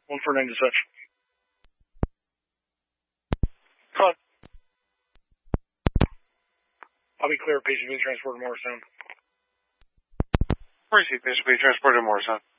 149 to such. Come on. I'll be clear. Patient being transported to Morristown. Receive patient being transported to Morristown.